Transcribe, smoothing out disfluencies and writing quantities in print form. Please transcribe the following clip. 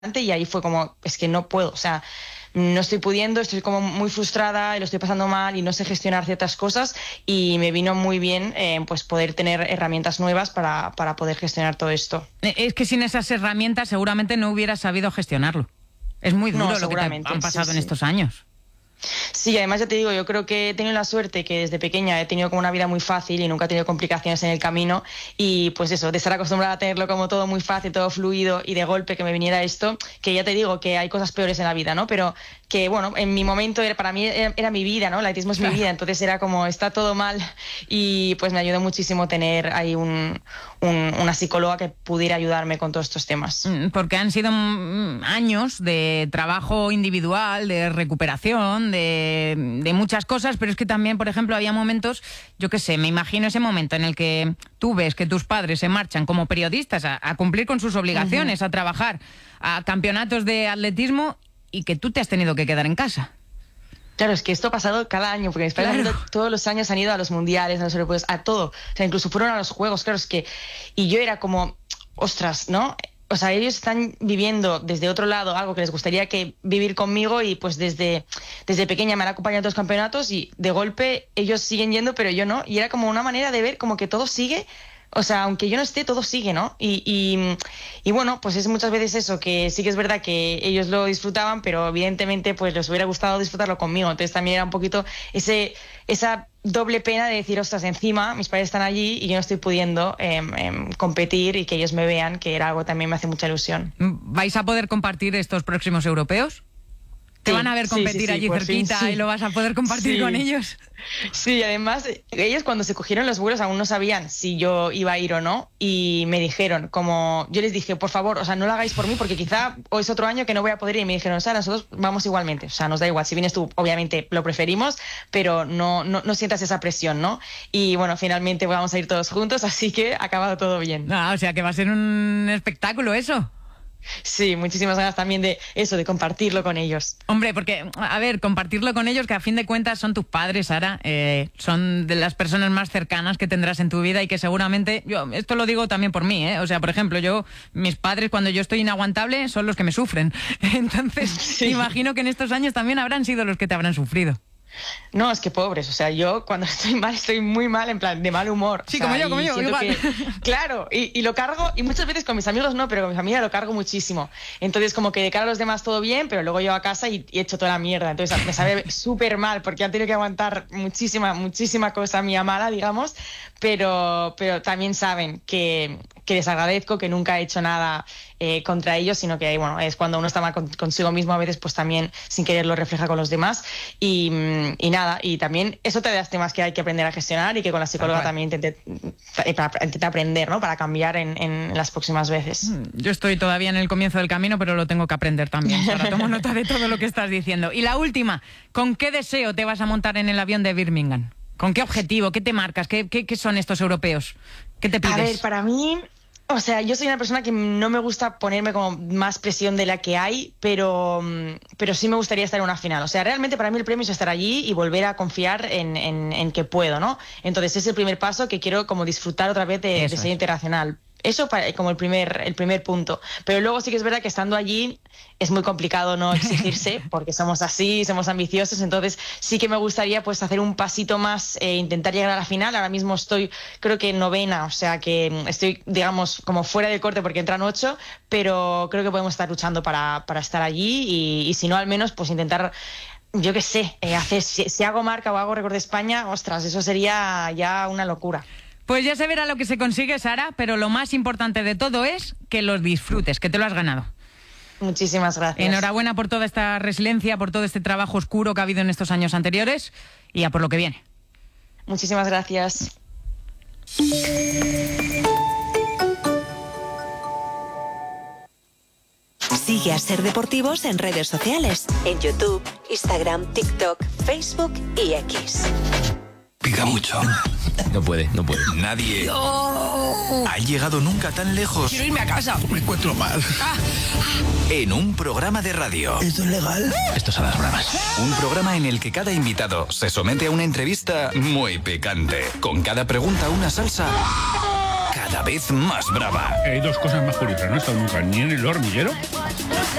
y ahí fue como, es que no puedo, o sea, no estoy pudiendo, estoy como muy frustrada y lo estoy pasando mal y no sé gestionar ciertas cosas, y me vino muy bien pues poder tener herramientas nuevas para poder gestionar todo esto. Es que sin esas herramientas seguramente no hubieras sabido gestionarlo. Es muy duro lo que te han pasado en estos años. Sí, además ya te digo, yo creo que he tenido la suerte que desde pequeña he tenido como una vida muy fácil y nunca he tenido complicaciones en el camino, y pues eso, de estar acostumbrada a tenerlo como todo muy fácil, todo fluido, y de golpe que me viniera esto, que ya te digo que hay cosas peores en la vida, ¿no? Pero que bueno, en mi momento para mí era mi vida, ¿no? El atletismo es mi vida, entonces era como, está todo mal, y pues me ayudó muchísimo tener ahí una psicóloga que pudiera ayudarme con todos estos temas. Porque han sido años de trabajo individual, de recuperación, de muchas cosas, pero es que también, por ejemplo, había momentos, yo qué sé, me imagino ese momento en el que tú ves que tus padres se marchan como periodistas a cumplir con sus obligaciones, a trabajar, a campeonatos de atletismo, y que tú te has tenido que quedar en casa. Claro, es que esto ha pasado cada año, porque mis padres todos los años han ido a los mundiales, a los europeos, a todo. O sea, incluso fueron a los juegos, claro, es que... Y yo era como, ostras, ¿no? O sea, ellos están viviendo desde otro lado algo que les gustaría que vivir conmigo, y pues desde pequeña me han acompañado a todos los campeonatos, y de golpe ellos siguen yendo, pero yo no. Y era como una manera de ver como que todo sigue... O sea, aunque yo no esté, todo sigue, ¿no? Y bueno, pues es muchas veces eso, que sí que es verdad que ellos lo disfrutaban, pero evidentemente pues les hubiera gustado disfrutarlo conmigo. Entonces también era un poquito esa doble pena de decir, ostras, encima mis padres están allí y yo no estoy pudiendo competir, y que ellos me vean, que era algo que también me hace mucha ilusión. ¿Vais a poder compartir estos próximos europeos? ¿Te van a ver competir allí cerquita y lo vas a poder compartir con ellos? Sí, además, ellos cuando se cogieron los vuelos aún no sabían si yo iba a ir o no, y me dijeron, como yo les dije, por favor, o sea, no lo hagáis por mí, porque quizá hoy es otro año que no voy a poder ir, y me dijeron, o sea, nosotros vamos igualmente, o sea, nos da igual, si vienes tú, obviamente lo preferimos, pero no sientas esa presión, ¿no? Y bueno, finalmente vamos a ir todos juntos, así que ha acabado todo bien. O sea, que va a ser un espectáculo eso. Sí, muchísimas ganas también de eso, de compartirlo con ellos. Hombre, porque, a ver, compartirlo con ellos, que a fin de cuentas son tus padres, Sara, son de las personas más cercanas que tendrás en tu vida, y que seguramente, yo esto lo digo también por mí, o sea, por ejemplo, mis padres cuando yo estoy inaguantable son los que me sufren. Entonces, imagino que en estos años también habrán sido los que te habrán sufrido. No, es que pobres, o sea, yo cuando estoy mal, estoy muy mal, en plan, de mal humor. Sí, o sea, como yo, igual. Claro, y lo cargo, y muchas veces con mis amigos no, pero con mi familia lo cargo muchísimo. Entonces, como que de cara a los demás todo bien, pero luego llego a casa y echo toda la mierda. Entonces, me sabe súper mal, porque han tenido que aguantar muchísima cosa mía mala, digamos, pero también saben que les agradezco, que nunca he hecho nada contra ellos, sino que, bueno, es cuando uno está mal consigo mismo, a veces pues también sin querer lo refleja con los demás, y nada, y también eso te da temas que hay que aprender a gestionar, y que con la psicóloga también intenté aprender, ¿no? Para cambiar en las próximas veces. Yo estoy todavía en el comienzo del camino, pero lo tengo que aprender también. Ahora tomo nota de todo lo que estás diciendo. Y la última, ¿con qué deseo te vas a montar en el avión de Birmingham? ¿Con qué objetivo? ¿Qué te marcas? ¿Qué son estos europeos? ¿Qué te pides? A ver, para mí... O sea, yo soy una persona que no me gusta ponerme como más presión de la que hay, pero sí me gustaría estar en una final. O sea, realmente para mí el premio es estar allí y volver a confiar en que puedo, ¿no? Entonces es el primer paso, que quiero como disfrutar otra vez de ser internacional. Eso como el primer punto. Pero luego sí que es verdad que estando allí es muy complicado no exigirse, porque somos así, somos ambiciosos. Entonces sí que me gustaría pues hacer un pasito más, intentar llegar a la final. Ahora mismo estoy, creo que 9ª, o sea que estoy, digamos, como fuera del corte porque entran 8, pero creo que podemos estar luchando para estar allí, y si no, al menos pues intentar... Yo qué sé, si hago marca o hago récord de España, ostras, eso sería ya una locura. Pues ya se verá lo que se consigue, Sara, pero lo más importante de todo es que los disfrutes, que te lo has ganado. Muchísimas gracias. Enhorabuena por toda esta resiliencia, por todo este trabajo oscuro que ha habido en estos años anteriores, y a por lo que viene. Muchísimas gracias. Sigue a Ser Deportivos en redes sociales, en YouTube, Instagram, TikTok, Facebook y X. Pica mucho. No puede. Nadie ha llegado nunca tan lejos. Quiero irme a casa. Me encuentro mal. En un programa de radio. ¿Esto es legal? Esto es a las bravas. Un programa en el que cada invitado se somete a una entrevista muy picante. Con cada pregunta una salsa. Cada cada vez más brava. Hay dos cosas más curiosas, no he estado nunca ni en el hormiguero